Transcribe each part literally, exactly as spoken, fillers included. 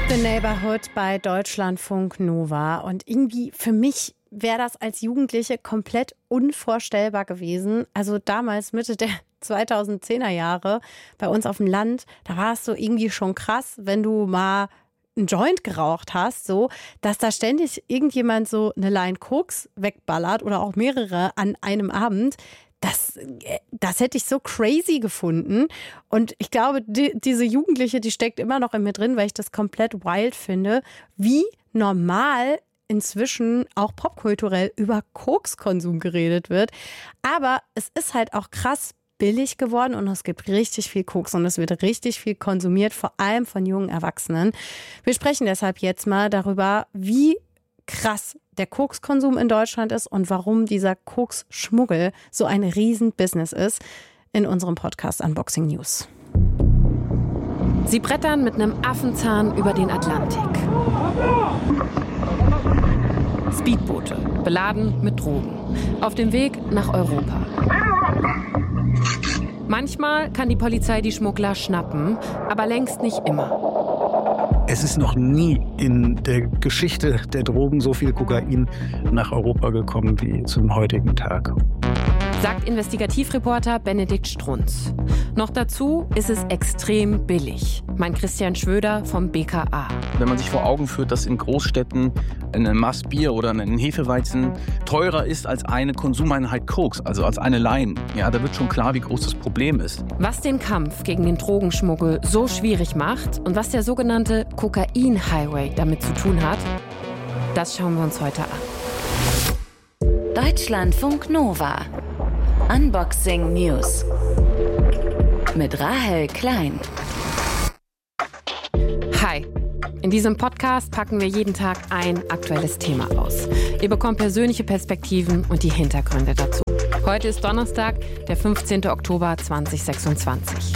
The Neighborhood bei Deutschlandfunk Nova. Und irgendwie für mich wäre das als Jugendliche komplett unvorstellbar gewesen. Also damals Mitte der zweitausendzehner Jahre bei uns auf dem Land, da war es so irgendwie schon krass, wenn du mal einen Joint geraucht hast, so, dass da ständig irgendjemand so eine Line Koks wegballert oder auch mehrere an einem Abend. Das, das hätte ich so crazy gefunden. Und ich glaube, die, diese Jugendliche, die steckt immer noch in mir drin, weil ich das komplett wild finde, wie normal inzwischen auch popkulturell über Kokskonsum geredet wird. Aber es ist halt auch krass billig geworden und es gibt richtig viel Koks und es wird richtig viel konsumiert, vor allem von jungen Erwachsenen. Wir sprechen deshalb jetzt mal darüber, wie krass der Kokskonsum in Deutschland ist und warum dieser Koksschmuggel so ein Riesen-Business ist, in unserem Podcast Unboxing News. Sie brettern mit einem Affenzahn über den Atlantik. Speedboote, beladen mit Drogen, auf dem Weg nach Europa. Manchmal kann die Polizei die Schmuggler schnappen, aber längst nicht immer. Es ist noch nie in der Geschichte der Drogen so viel Kokain nach Europa gekommen wie zum heutigen Tag. Sagt Investigativreporter Benedikt Strunz. Noch dazu ist es extrem billig, meint Christian Schwöder vom B K A. Wenn man sich vor Augen führt, dass in Großstädten ein Maß Bier oder ein Hefeweizen teurer ist als eine Konsumeinheit Koks, also als eine Line, ja, da wird schon klar, wie groß das Problem ist. Was den Kampf gegen den Drogenschmuggel so schwierig macht und was der sogenannte Kokain-Highway damit zu tun hat, das schauen wir uns heute an. Deutschlandfunk Nova. Unboxing News. Mit Rahel Klein. Hi. In diesem Podcast packen wir jeden Tag ein aktuelles Thema aus. Ihr bekommt persönliche Perspektiven und die Hintergründe dazu. Heute ist Donnerstag, der fünfzehnten Oktober zweitausendsechsundzwanzig.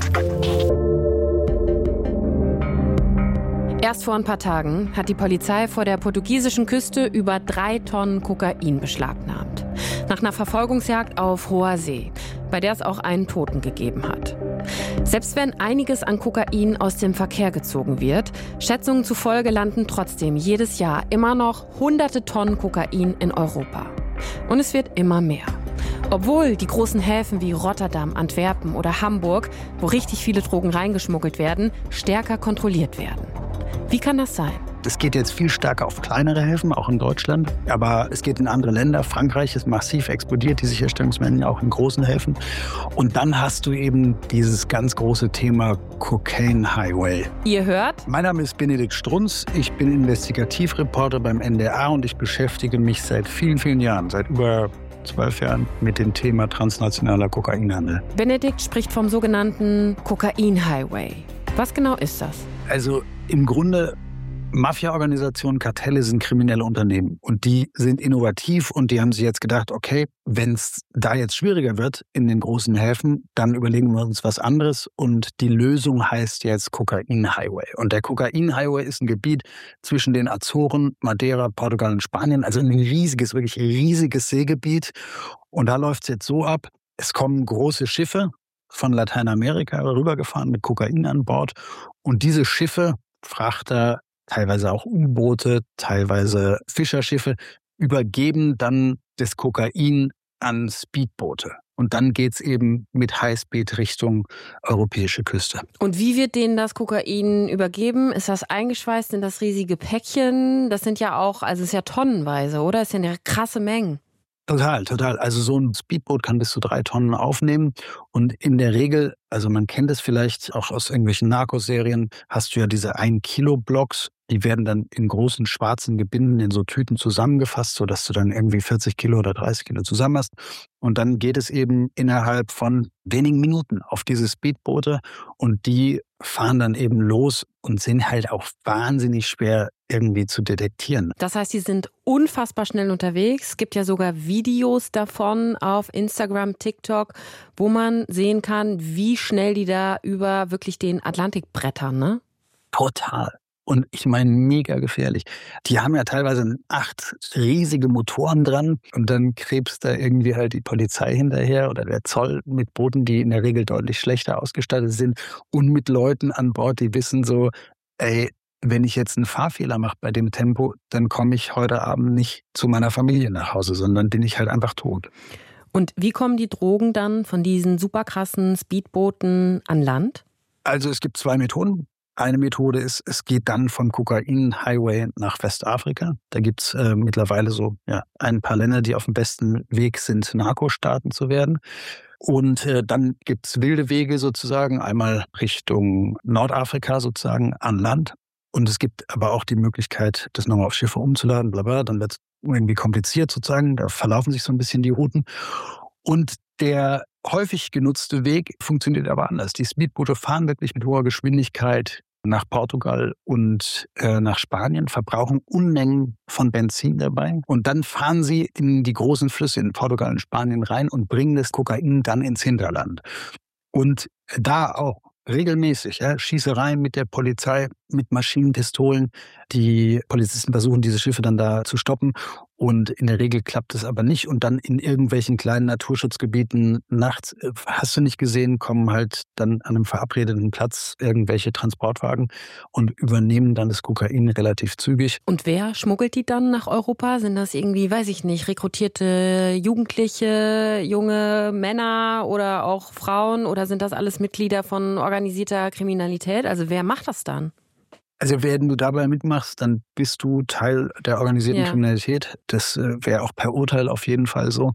Erst vor ein paar Tagen hat die Polizei vor der portugiesischen Küste über drei Tonnen Kokain beschlagnahmt. Nach einer Verfolgungsjagd auf hoher See, bei der es auch einen Toten gegeben hat. Selbst wenn einiges an Kokain aus dem Verkehr gezogen wird, Schätzungen zufolge landen trotzdem jedes Jahr immer noch hunderte Tonnen Kokain in Europa. Und es wird immer mehr. Obwohl die großen Häfen wie Rotterdam, Antwerpen oder Hamburg, wo richtig viele Drogen reingeschmuggelt werden, stärker kontrolliert werden. Wie kann das sein? Es geht jetzt viel stärker auf kleinere Häfen, auch in Deutschland. Aber es geht in andere Länder. Frankreich ist massiv explodiert, die Sicherstellungsmengen auch in großen Häfen. Und dann hast du eben dieses ganz große Thema Cocaine Highway. Ihr hört? Mein Name ist Benedikt Strunz. Ich bin Investigativreporter beim N D R und ich beschäftige mich seit vielen, vielen Jahren, seit über zwölf Jahren mit dem Thema transnationaler Kokainhandel. Benedikt spricht vom sogenannten Cocaine Highway. Was genau ist das? Also im Grunde, Mafia-Organisationen, Kartelle sind kriminelle Unternehmen und die sind innovativ und die haben sich jetzt gedacht, okay, wenn es da jetzt schwieriger wird in den großen Häfen, dann überlegen wir uns was anderes und die Lösung heißt jetzt Kokain-Highway. Und der Kokain-Highway ist ein Gebiet zwischen den Azoren, Madeira, Portugal und Spanien, also ein riesiges, wirklich riesiges Seegebiet. Und da läuft es jetzt so ab, es kommen große Schiffe von Lateinamerika rübergefahren mit Kokain an Bord und diese Schiffe, Frachter, teilweise auch U-Boote, teilweise Fischerschiffe, übergeben dann das Kokain an Speedboote. Und dann geht's eben mit Highspeed Richtung europäische Küste. Und wie wird denen das Kokain übergeben? Ist das eingeschweißt in das riesige Päckchen? Das sind ja auch, also es ist ja tonnenweise, oder? Das sind ja krasse Mengen. Total, total. Also so ein Speedboot kann bis zu drei Tonnen aufnehmen. Und in der Regel, also man kennt es vielleicht auch aus irgendwelchen Narcos-Serien, hast du ja diese ein Kilo Blocks. Die werden dann in großen schwarzen Gebinden in so Tüten zusammengefasst, sodass du dann irgendwie vierzig Kilo oder dreißig Kilo zusammen hast. Und dann geht es eben innerhalb von wenigen Minuten auf diese Speedboote und die fahren dann eben los und sind halt auch wahnsinnig schwer irgendwie zu detektieren. Das heißt, die sind unfassbar schnell unterwegs. Es gibt ja sogar Videos davon auf Instagram, TikTok, wo man sehen kann, wie schnell die da über wirklich den Atlantik brettern, ne? Total. Und ich meine, mega gefährlich. Die haben ja teilweise acht riesige Motoren dran und dann krebst da irgendwie halt die Polizei hinterher oder der Zoll mit Booten, die in der Regel deutlich schlechter ausgestattet sind und mit Leuten an Bord, die wissen so, ey, wenn ich jetzt einen Fahrfehler mache bei dem Tempo, dann komme ich heute Abend nicht zu meiner Familie nach Hause, sondern bin ich halt einfach tot. Und wie kommen die Drogen dann von diesen superkrassen Speedbooten an Land? Also es gibt zwei Methoden. Eine Methode ist, es geht dann vom Kokain-Highway nach Westafrika. Da gibt es äh, mittlerweile so ja, ein paar Länder, die auf dem besten Weg sind, Narkostaaten zu werden. Und äh, dann gibt es wilde Wege sozusagen, einmal Richtung Nordafrika sozusagen an Land. Und es gibt aber auch die Möglichkeit, das nochmal auf Schiffe umzuladen, bla bla. Dann wird es irgendwie kompliziert sozusagen. Da verlaufen sich so ein bisschen die Routen. Und der häufig genutzte Weg funktioniert aber anders. Die Speedboote fahren wirklich mit hoher Geschwindigkeit nach Portugal und äh, nach Spanien, verbrauchen Unmengen von Benzin dabei. Und dann fahren sie in die großen Flüsse in Portugal und Spanien rein und bringen das Kokain dann ins Hinterland. Und da auch regelmäßig ja, Schießereien mit der Polizei, mit Maschinenpistolen. Die Polizisten versuchen, diese Schiffe dann da zu stoppen. Und in der Regel klappt es aber nicht. Und dann in irgendwelchen kleinen Naturschutzgebieten nachts, hast du nicht gesehen, kommen halt dann an einem verabredeten Platz irgendwelche Transportwagen und übernehmen dann das Kokain relativ zügig. Und wer schmuggelt die dann nach Europa? Sind das irgendwie, weiß ich nicht, rekrutierte Jugendliche, junge Männer oder auch Frauen? Oder sind das alles Mitglieder von organisierter Kriminalität? Also wer macht das dann? Also wenn du dabei mitmachst, dann bist du Teil der organisierten ja. Kriminalität. Das äh, wäre auch per Urteil auf jeden Fall so.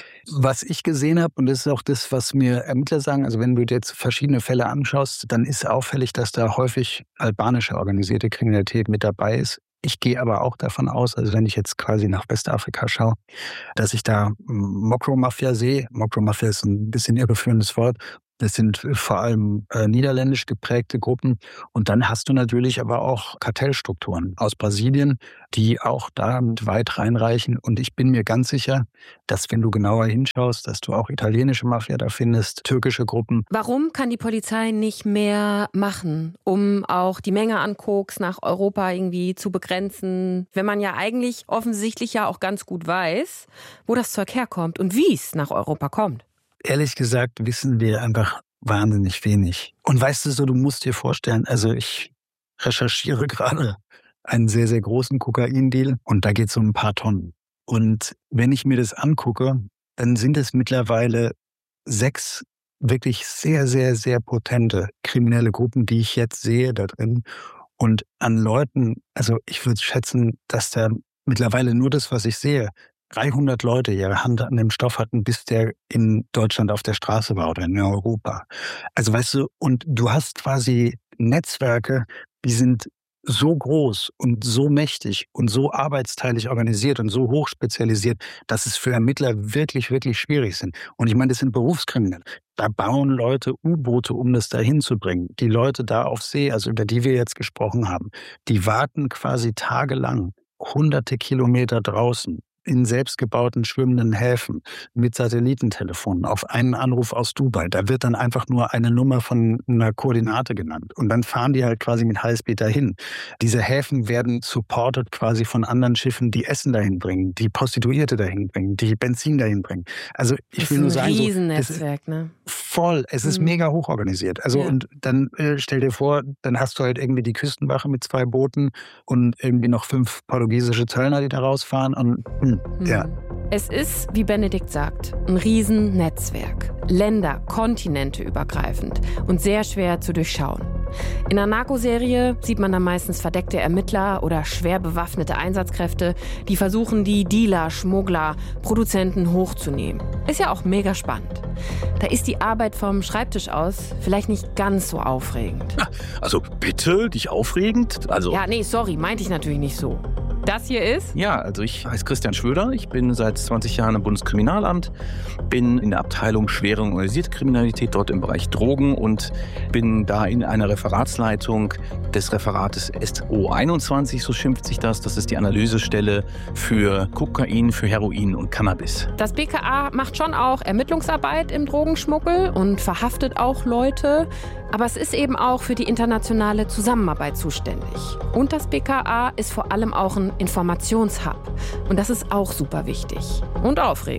Was ich gesehen habe, und das ist auch das, was mir Ermittler sagen, also wenn du dir jetzt verschiedene Fälle anschaust, dann ist auffällig, dass da häufig albanische organisierte Kriminalität mit dabei ist. Ich gehe aber auch davon aus, also wenn ich jetzt quasi nach Westafrika schaue, dass ich da Mokro-Mafia sehe. Mokro-Mafia ist ein bisschen irreführendes Wort. Das sind vor allem äh, niederländisch geprägte Gruppen. Und dann hast du natürlich aber auch Kartellstrukturen aus Brasilien, die auch da weit reinreichen. Und ich bin mir ganz sicher, dass wenn du genauer hinschaust, dass du auch italienische Mafia da findest, türkische Gruppen. Warum kann die Polizei nicht mehr machen, um auch die Menge an Koks nach Europa irgendwie zu begrenzen, wenn man ja eigentlich offensichtlich ja auch ganz gut weiß, wo das Zeug herkommt und wie es nach Europa kommt? Ehrlich gesagt wissen wir einfach wahnsinnig wenig. Und weißt du so, du musst dir vorstellen, also ich recherchiere gerade einen sehr, sehr großen Kokain-Deal und da geht es um ein paar Tonnen. Und wenn ich mir das angucke, dann sind es mittlerweile sechs wirklich sehr, sehr, sehr potente kriminelle Gruppen, die ich jetzt sehe da drin. Und an Leuten, also ich würde schätzen, dass da mittlerweile nur das, was ich sehe, dreihundert Leute ihre Hand an dem Stoff hatten, bis der in Deutschland auf der Straße war oder in Europa. Also weißt du, und du hast quasi Netzwerke, die sind so groß und so mächtig und so arbeitsteilig organisiert und so hochspezialisiert, dass es für Ermittler wirklich, wirklich schwierig sind. Und ich meine, das sind Berufskriminelle. Da bauen Leute U-Boote, um das da hinzubringen. Die Leute da auf See, also über die wir jetzt gesprochen haben, die warten quasi tagelang, hunderte Kilometer draußen, in selbstgebauten schwimmenden Häfen mit Satellitentelefonen auf einen Anruf aus Dubai. Da wird dann einfach nur eine Nummer von einer Koordinate genannt. Und dann fahren die halt quasi mit Highspeed dahin. Diese Häfen werden supported quasi von anderen Schiffen, die Essen dahin bringen, die Prostituierte dahin bringen, die Benzin dahin bringen. Also ich will nur sagen, das ist ein Riesennetzwerk, so, ne? Voll. Es ist mhm. mega hoch organisiert. Also ja. Und dann äh, stell dir vor, dann hast du halt irgendwie die Küstenwache mit zwei Booten und irgendwie noch fünf portugiesische Zöllner, die da rausfahren und mh, ja. Es ist, wie Benedikt sagt, ein Riesennetzwerk. Länder, Kontinente übergreifend und sehr schwer zu durchschauen. In der Narco-Serie sieht man dann meistens verdeckte Ermittler oder schwer bewaffnete Einsatzkräfte, die versuchen, die Dealer, Schmuggler, Produzenten hochzunehmen. Ist ja auch mega spannend. Da ist die Arbeit vom Schreibtisch aus vielleicht nicht ganz so aufregend. Also bitte, nicht aufregend? Also ja, nee, sorry, meinte ich natürlich nicht so. Das hier ist? Ja, also ich heiße Christian Schröder. Ich bin seit zwanzig Jahren im Bundeskriminalamt, bin in der Abteilung schwere und organisierte Kriminalität dort im Bereich Drogen und bin da in einer Referatsleitung des Referates S O einundzwanzig, so schimpft sich das. Das ist die Analysestelle für Kokain, für Heroin und Cannabis. Das B K A macht schon auch Ermittlungsarbeit im Drogenschmuggel und verhaftet auch Leute. Aber es ist eben auch für die internationale Zusammenarbeit zuständig. Und das B K A ist vor allem auch ein Informationshub. Und das ist auch super wichtig und aufregend.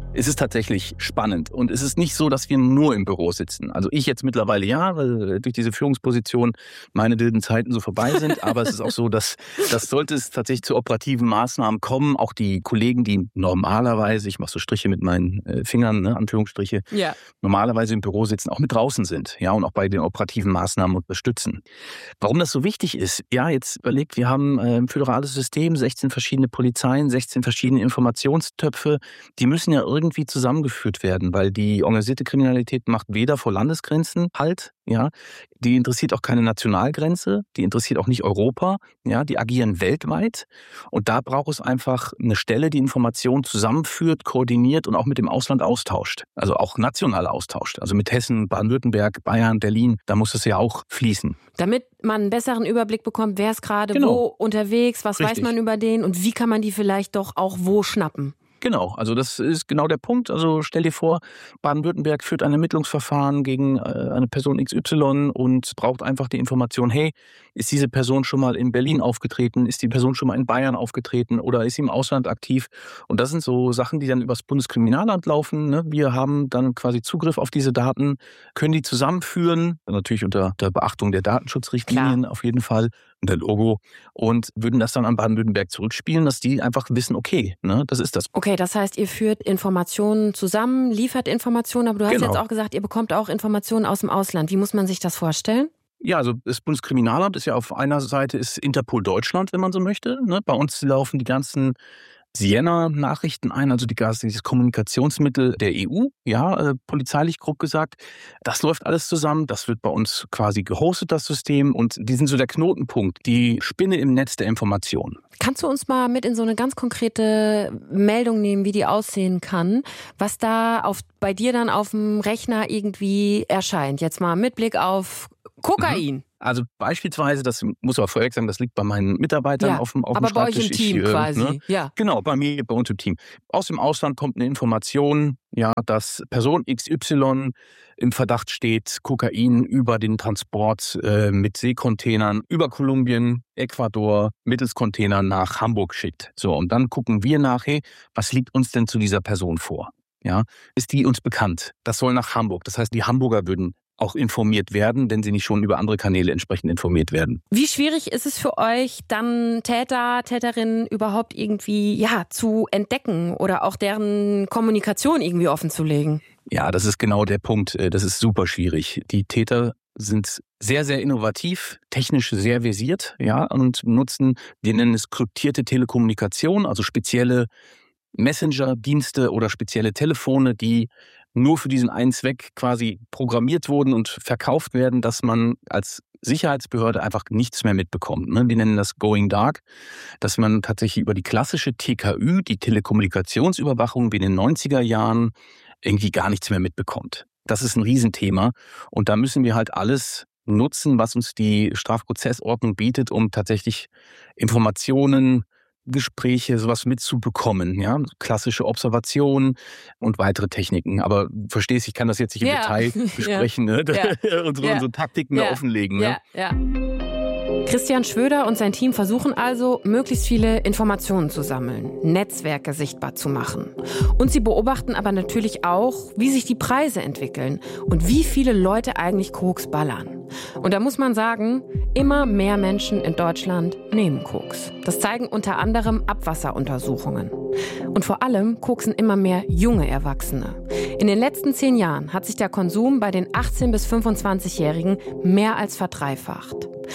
Es ist tatsächlich spannend und es ist nicht so, dass wir nur im Büro sitzen. Also ich jetzt mittlerweile ja, weil durch diese Führungsposition meine wilden Zeiten so vorbei sind, aber es ist auch so, dass das sollte es tatsächlich zu operativen Maßnahmen kommen, auch die Kollegen, die normalerweise, ich mache so Striche mit meinen äh, Fingern, ne, Anführungsstriche, ja. normalerweise im Büro sitzen, auch mit draußen sind, ja, und auch bei den operativen Maßnahmen unterstützen. Warum das so wichtig ist? Ja, jetzt überlegt, wir haben äh, ein föderales System, sechzehn verschiedene Polizeien, sechzehn verschiedene Informationstöpfe, die müssen ja irgendwie irgendwie zusammengeführt werden, weil die organisierte Kriminalität macht weder vor Landesgrenzen Halt, ja, die interessiert auch keine Nationalgrenze, die interessiert auch nicht Europa, ja, die agieren weltweit und da braucht es einfach eine Stelle, die Informationen zusammenführt, koordiniert und auch mit dem Ausland austauscht, also auch national austauscht, also mit Hessen, Baden-Württemberg, Bayern, Berlin, da muss es ja auch fließen. Damit man einen besseren Überblick bekommt, wer ist gerade genau. wo unterwegs, was Richtig. weiß man über den und wie kann man die vielleicht doch auch wo schnappen. Genau, also das ist genau der Punkt. Also stell dir vor, Baden-Württemberg führt ein Ermittlungsverfahren gegen eine Person X Y und braucht einfach die Information, hey, ist diese Person schon mal in Berlin aufgetreten, ist die Person schon mal in Bayern aufgetreten oder ist sie im Ausland aktiv? Und das sind so Sachen, die dann übers Bundeskriminalamt laufen. Ne? Wir haben dann quasi Zugriff auf diese Daten, können die zusammenführen, natürlich unter der Beachtung der Datenschutzrichtlinien Klar. auf jeden Fall, und der Logo, und würden das dann an Baden-Württemberg zurückspielen, dass die einfach wissen, okay, ne, das ist das. Okay, das heißt, ihr führt Informationen zusammen, liefert Informationen, aber du hast genau. jetzt auch gesagt, ihr bekommt auch Informationen aus dem Ausland. Wie muss man sich das vorstellen? Ja, also das Bundeskriminalamt ist ja auf einer Seite ist Interpol Deutschland, wenn man so möchte. Ne? Bei uns laufen die ganzen Siena-Nachrichten ein, also die, dieses Kommunikationsmittel der E U, ja, äh, polizeilich grob gesagt. Das läuft alles zusammen, das wird bei uns quasi gehostet, das System, und die sind so der Knotenpunkt, die Spinne im Netz der Informationen. Kannst du uns mal mit in so eine ganz konkrete Meldung nehmen, wie die aussehen kann, was da auf, bei dir dann auf dem Rechner irgendwie erscheint? Jetzt mal mit Blick auf Kokain. Mhm. Also beispielsweise, das muss aber vorweg sagen, das liegt bei meinen Mitarbeitern ja, auf dem, auf aber dem Schreibtisch. bei euch im Team ich, äh, quasi, ne? ja. Genau, bei mir, bei uns im Team. Aus dem Ausland kommt eine Information, ja, dass Person X Y im Verdacht steht, Kokain über den Transport äh, mit Seekontainern über Kolumbien, Ecuador, mittels Container nach Hamburg schickt. So, und dann gucken wir nach, hey, was liegt uns denn zu dieser Person vor? Ja, ist die uns bekannt? Das soll nach Hamburg. Das heißt, die Hamburger würden auch informiert werden, wenn sie nicht schon über andere Kanäle entsprechend informiert werden. Wie schwierig ist es für euch, dann Täter, Täterinnen überhaupt irgendwie ja, zu entdecken oder auch deren Kommunikation irgendwie offenzulegen? Ja, das ist genau der Punkt. Das ist super schwierig. Die Täter sind sehr, sehr innovativ, technisch sehr versiert, ja, und nutzen, wir nennen es kryptierte Telekommunikation, also spezielle Messenger-Dienste oder spezielle Telefone, die nur für diesen einen Zweck quasi programmiert wurden und verkauft werden, dass man als Sicherheitsbehörde einfach nichts mehr mitbekommt. Wir nennen das Going Dark, dass man tatsächlich über die klassische T K Ü, die Telekommunikationsüberwachung wie in den neunziger Jahren, irgendwie gar nichts mehr mitbekommt. Das ist ein Riesenthema und da müssen wir halt alles nutzen, was uns die Strafprozessordnung bietet, um tatsächlich Informationen, Gespräche, sowas mitzubekommen, ja, klassische Observation und weitere Techniken. Aber verstehst, ich kann das jetzt nicht im ja. Detail besprechen, ja. ne? ja. unsere, ja. unsere Taktiken ja. da offenlegen. Ja. Ne? Ja. Christian Schwöder und sein Team versuchen also, möglichst viele Informationen zu sammeln, Netzwerke sichtbar zu machen. Und sie beobachten aber natürlich auch, wie sich die Preise entwickeln und wie viele Leute eigentlich Koks ballern. Und da muss man sagen, immer mehr Menschen in Deutschland nehmen Koks. Das zeigen unter anderem Abwasseruntersuchungen. Und vor allem koksen immer mehr junge Erwachsene. In den letzten zehn Jahren hat sich der Konsum bei den achtzehn- bis fünfundzwanzigjährigen mehr als verdreifacht.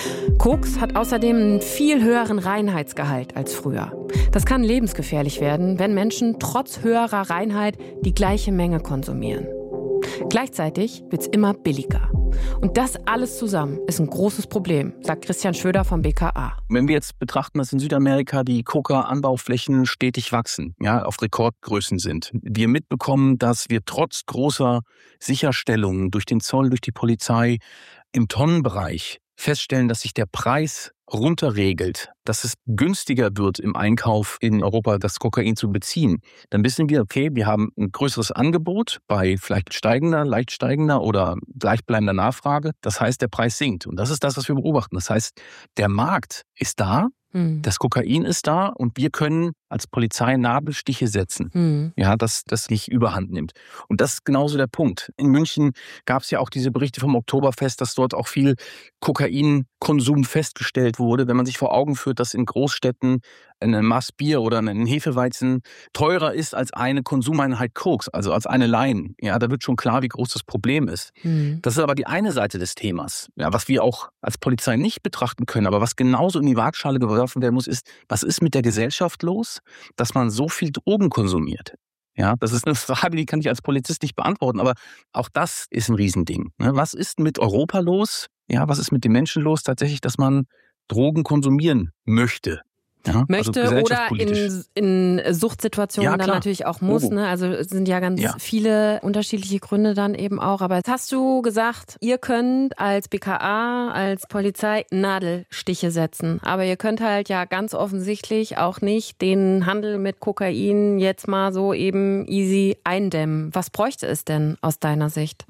Koks hat außerdem einen viel höheren Reinheitsgehalt als früher. Das kann lebensgefährlich werden, wenn Menschen trotz höherer Reinheit die gleiche Menge konsumieren. Gleichzeitig wird es immer billiger. Und das alles zusammen ist ein großes Problem, sagt Christian Schwöder vom B K A. Wenn wir jetzt betrachten, dass in Südamerika die Coca-Anbauflächen stetig wachsen, ja, auf Rekordgrößen sind, wir mitbekommen, dass wir trotz großer Sicherstellungen durch den Zoll, durch die Polizei im Tonnenbereich feststellen, dass sich der Preis runterregelt, dass es günstiger wird im Einkauf in Europa, das Kokain zu beziehen, dann wissen wir, okay, wir haben ein größeres Angebot bei vielleicht steigender, leicht steigender oder gleichbleibender Nachfrage. Das heißt, der Preis sinkt. Und das ist das, was wir beobachten. Das heißt, der Markt ist da, mhm. das Kokain ist da und wir können als Polizei Nadelstiche setzen, Mhm. ja, dass das nicht überhand nimmt. Und das ist genauso der Punkt. In München gab es ja auch diese Berichte vom Oktoberfest, dass dort auch viel Kokainkonsum festgestellt wurde. Wenn man sich vor Augen führt, dass in Großstädten ein Maß Bier oder ein Hefeweizen teurer ist als eine Konsumeinheit Koks, also als eine Line. Ja, da wird schon klar, wie groß das Problem ist. Mhm. Das ist aber die eine Seite des Themas, ja, was wir auch als Polizei nicht betrachten können, aber was genauso in die Waagschale geworfen werden muss, ist, was ist mit der Gesellschaft los, dass man so viel Drogen konsumiert? Ja, das ist eine Frage, die kann ich als Polizist nicht beantworten, aber auch das ist ein Riesending. Ne? Was ist mit Europa los? Ja, was ist mit den Menschen los tatsächlich, dass man Drogen konsumieren möchte? Ja, Möchte also oder in, in Suchtsituationen ja, dann klar. natürlich auch muss. Oh. Ne? Also es sind ja ganz Ja. viele unterschiedliche Gründe dann eben auch. Aber jetzt hast du gesagt, ihr könnt als B K A, als Polizei Nadelstiche setzen. Aber ihr könnt halt ja ganz offensichtlich auch nicht den Handel mit Kokain jetzt mal so eben easy eindämmen. Was bräuchte es denn aus deiner Sicht?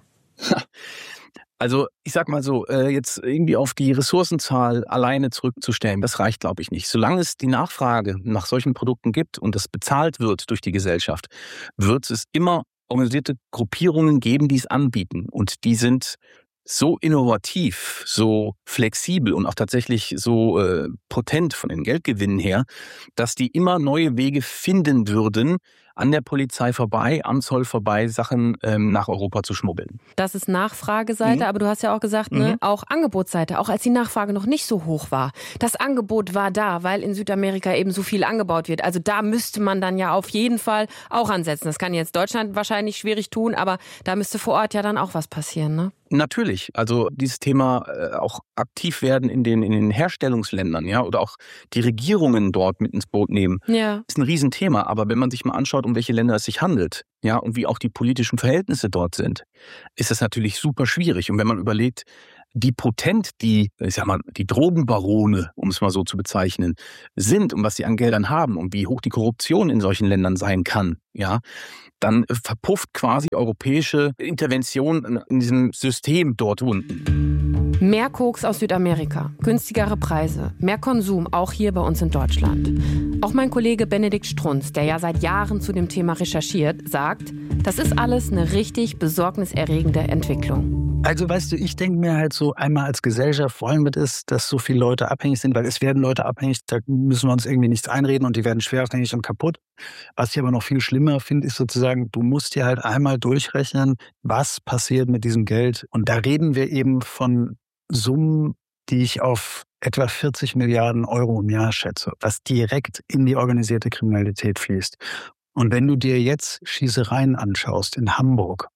Also ich sag mal so, jetzt irgendwie auf die Ressourcenzahl alleine zurückzustellen, das reicht, glaube ich, nicht. Solange es die Nachfrage nach solchen Produkten gibt und das bezahlt wird durch die Gesellschaft, wird es immer organisierte Gruppierungen geben, die es anbieten. Und die sind so innovativ, so flexibel und auch tatsächlich so äh, potent von den Geldgewinnen her, dass die immer neue Wege finden würden, an der Polizei vorbei, am Zoll vorbei, Sachen ähm, nach Europa zu schmuggeln. Das ist Nachfrageseite, mhm. aber du hast ja auch gesagt, ne, mhm. auch Angebotsseite, auch als die Nachfrage noch nicht so hoch war. Das Angebot war da, weil in Südamerika eben so viel angebaut wird. Also da müsste man dann ja auf jeden Fall auch ansetzen. Das kann jetzt Deutschland wahrscheinlich schwierig tun, aber da müsste vor Ort ja dann auch was passieren, ne? Natürlich, also dieses Thema äh, auch aktiv werden in den, in den Herstellungsländern, ja, oder auch die Regierungen dort mit ins Boot nehmen, ja. ist ein Riesenthema. Aber wenn man sich mal anschaut, um welche Länder es sich handelt, ja, und wie auch die politischen Verhältnisse dort sind, ist das natürlich super schwierig. Und wenn man überlegt, wie potent die, ich sag mal, die Drogenbarone, um es mal so zu bezeichnen, sind und was sie an Geldern haben und wie hoch die Korruption in solchen Ländern sein kann, ja, dann verpufft quasi europäische Intervention in diesem System dort unten. Mehr Koks aus Südamerika, günstigere Preise, mehr Konsum, auch hier bei uns in Deutschland. Auch mein Kollege Benedikt Strunz, der ja seit Jahren zu dem Thema recherchiert, sagt, das ist alles eine richtig besorgniserregende Entwicklung. Also weißt du, ich denke mir halt so, einmal als Gesellschaft wollen wir das, dass so viele Leute abhängig sind, weil es werden Leute abhängig, da müssen wir uns irgendwie nichts einreden und die werden schwer abhängig und kaputt. Was ich aber noch viel schlimmer finde, ist sozusagen, du musst dir halt einmal durchrechnen, was passiert mit diesem Geld. Und da reden wir eben von Summen, die ich auf etwa vierzig Milliarden Euro im Jahr schätze, was direkt in die organisierte Kriminalität fließt. Und wenn du dir jetzt Schießereien anschaust in Hamburg,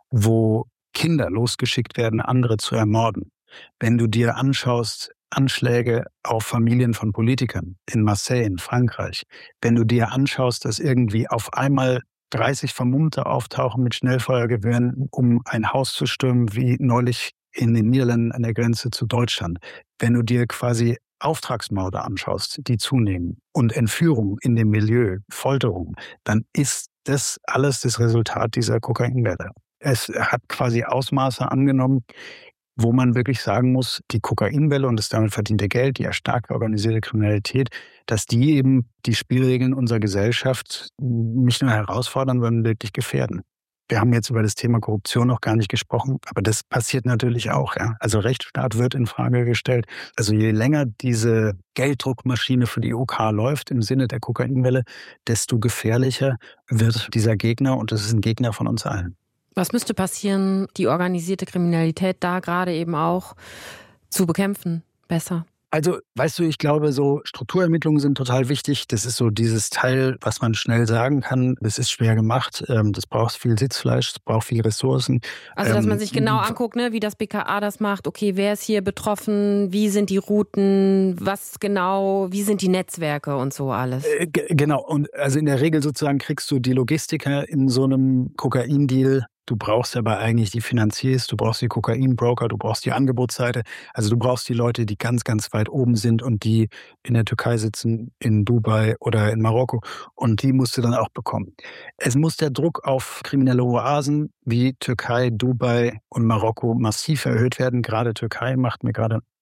wo Kinder losgeschickt werden, andere zu ermorden, wenn du dir anschaust Anschläge auf Familien von Politikern in Marseille, in Frankreich, wenn du dir anschaust, dass irgendwie auf einmal dreißig Vermummte auftauchen mit Schnellfeuergewehren, um ein Haus zu stürmen, wie neulich in den Niederlanden an der Grenze zu Deutschland. Wenn du dir quasi Auftragsmorde anschaust, die zunehmen und Entführung in dem Milieu, Folterung, dann ist das alles das Resultat dieser Kokainwelle. Es hat quasi Ausmaße angenommen, wo man wirklich sagen muss, die Kokainwelle und das damit verdiente Geld, die erstarkte organisierte Kriminalität, dass die eben die Spielregeln unserer Gesellschaft nicht nur herausfordern, sondern wirklich gefährden. Wir haben jetzt über das Thema Korruption noch gar nicht gesprochen, aber das passiert natürlich auch. Ja. Also Rechtsstaat wird in Frage gestellt. Also je länger diese Gelddruckmaschine für die O K läuft im Sinne der Kokainwelle, desto gefährlicher wird dieser Gegner und das ist ein Gegner von uns allen. Was müsste passieren, die organisierte Kriminalität da gerade eben auch zu bekämpfen, besser? Also, weißt du, ich glaube, so Strukturermittlungen sind total wichtig. Das ist so dieses Teil, was man schnell sagen kann. Das ist schwer gemacht. Das braucht viel Sitzfleisch, das braucht viel Ressourcen. Also, dass man sich genau anguckt, ne, wie das B K A das macht. Okay, wer ist hier betroffen? Wie sind die Routen? Was genau? Wie sind die Netzwerke und so alles? Äh, g- genau. Und also in der Regel sozusagen kriegst du die Logistiker in so einem Kokain-Deal. Du brauchst aber eigentlich die Finanziers, du brauchst die Kokainbroker, du brauchst die Angebotsseite. Also du brauchst die Leute, die ganz, ganz weit oben sind und die in der Türkei sitzen, in Dubai oder in Marokko. Und die musst du dann auch bekommen. Es muss der Druck auf kriminelle Oasen wie Türkei, Dubai und Marokko massiv erhöht werden. Gerade Türkei macht mir gerade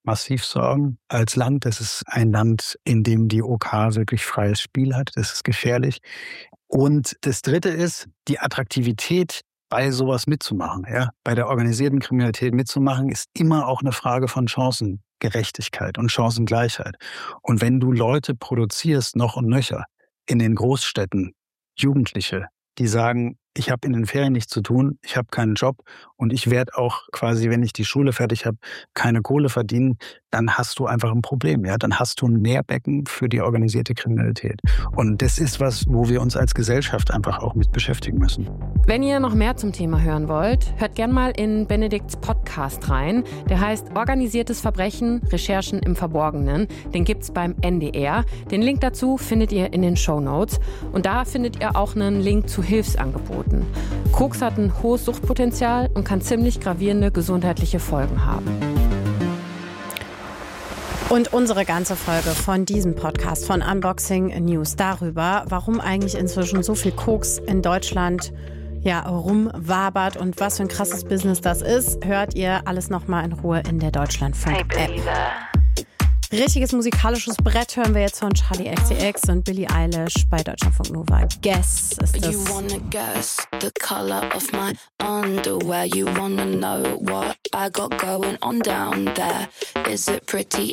massiv Sorgen als Land. Das ist ein Land, in dem die OK wirklich freies Spiel hat. Das ist gefährlich. Und das Dritte ist, die Attraktivität bei sowas mitzumachen. Ja? Bei der organisierten Kriminalität mitzumachen, ist immer auch eine Frage von Chancengerechtigkeit und Chancengleichheit. Und wenn du Leute produzierst, noch und nöcher, in den Großstädten, Jugendliche, die sagen, ich habe in den Ferien nichts zu tun, ich habe keinen Job und ich werde auch quasi, wenn ich die Schule fertig habe, keine Kohle verdienen, dann hast du einfach ein Problem. Ja? Dann hast du ein Nährbecken für die organisierte Kriminalität. Und das ist was, wo wir uns als Gesellschaft einfach auch mit beschäftigen müssen. Wenn ihr noch mehr zum Thema hören wollt, hört gern mal in Benedikts Podcast rein. Der heißt Organisiertes Verbrechen, Recherchen im Verborgenen. Den gibt's beim N D R. Den Link dazu findet ihr in den Shownotes. Und da findet ihr auch einen Link zu Hilfsangeboten. Koks hat ein hohes Suchtpotenzial und kann ziemlich gravierende gesundheitliche Folgen haben. Und unsere ganze Folge von diesem Podcast von Unboxing News darüber, warum eigentlich inzwischen so viel Koks in Deutschland ja, rumwabert und was für ein krasses Business das ist, hört ihr alles nochmal in Ruhe in der Deutschlandfunk-App. Hey, richtiges musikalisches Brett hören wir jetzt von Charli X C X und Billie Eilish bei Deutschlandfunk Nova. Guess ist das. You wanna guess the color of my underwear. You wanna know what I got going on down there. Is it pretty